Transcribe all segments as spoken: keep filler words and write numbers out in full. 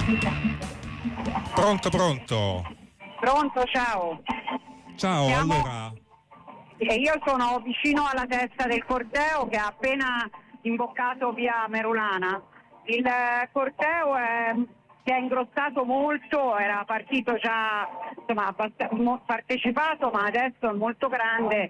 Pronto, pronto. Pronto, ciao. Ciao, Siamo... allora. E io sono vicino alla testa del corteo che ha appena imboccato via Merulana. Il corteo è, si è ingrossato molto, era partito già, insomma, abbastanza partecipato, ma adesso è molto grande.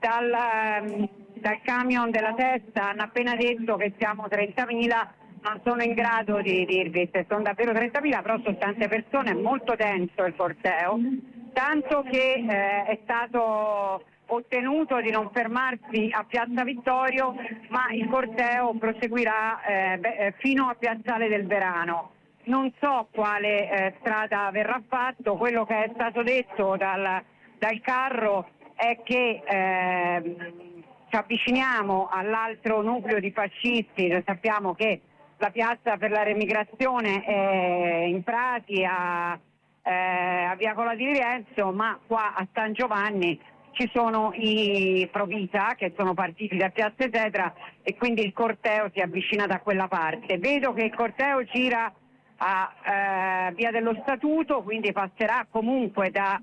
Dal, dal camion della testa hanno appena detto che siamo trentamila, non sono in grado di dirvi se sono davvero trentamila, però sono tante persone, è molto denso il corteo, tanto che eh, è stato ottenuto di non fermarsi a Piazza Vittorio, ma il corteo proseguirà eh, beh, fino a Piazzale del Verano. Non so quale eh, strada verrà fatto, quello che è stato detto dal, dal carro è che eh, ci avviciniamo all'altro nucleo di fascisti. Sappiamo che la piazza per la remigrazione è in Prati, a, eh, a Via Cola di Rienzo, ma qua a San Giovanni ci sono i Provita che sono partiti da Piazza Etetra e quindi il corteo si avvicina da quella parte. Vedo che il corteo gira a eh, Via dello Statuto, quindi passerà comunque da,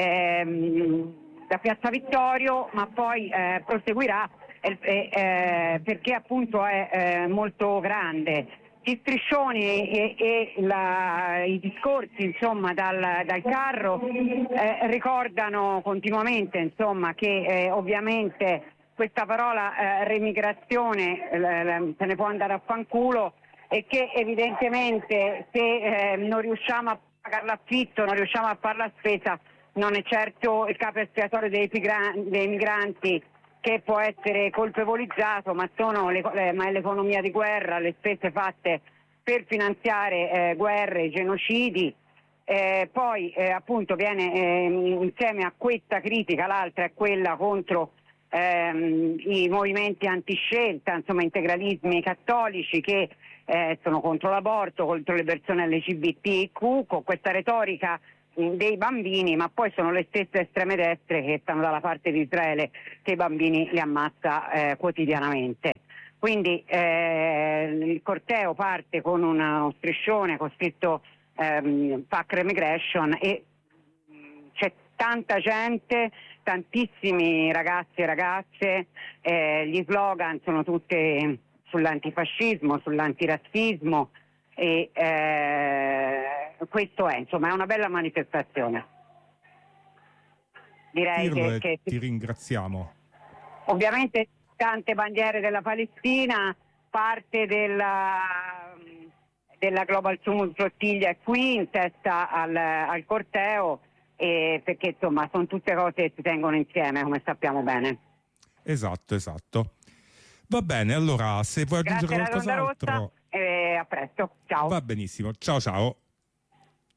ehm, da Piazza Vittorio, ma poi eh, proseguirà eh, eh, perché appunto è eh, molto grande. Gli striscioni e, e la, i discorsi insomma dal, dal carro eh, ricordano continuamente insomma che eh, ovviamente questa parola eh, remigrazione eh, se ne può andare a fanculo, e che evidentemente se eh, non riusciamo a pagare l'affitto, non riusciamo a fare la spesa, non è certo il capo espiatorio dei, pigra- dei migranti che può essere colpevolizzato, ma sono le, eh, ma è l'economia di guerra, le spese fatte per finanziare eh, guerre, genocidi. Eh, poi eh, appunto viene eh, insieme a questa critica, l'altra è quella contro ehm, i movimenti antiscelta, insomma integralismi cattolici che eh, sono contro l'aborto, contro le persone L G B T Q, con questa retorica dei bambini, ma poi sono le stesse estreme destre che stanno dalla parte di Israele, che i bambini li ammazza eh, quotidianamente. Quindi eh, il corteo parte con uno striscione con scritto ehm, Fuck Remigration e c'è tanta gente, tantissimi ragazzi e ragazze, eh, gli slogan sono tutti sull'antifascismo, sull'antirazzismo, e eh, questo è, insomma, è una bella manifestazione. Direi che, che ti ringraziamo. Ovviamente tante bandiere della Palestina, parte della, della Global Summit Flottiglia è qui in testa al, al corteo, e perché insomma sono tutte cose che si tengono insieme, come sappiamo bene. Esatto, esatto. Va bene, allora se vuoi aggiungere Grazie qualcos'altro, e a presto, ciao. Va benissimo, ciao ciao.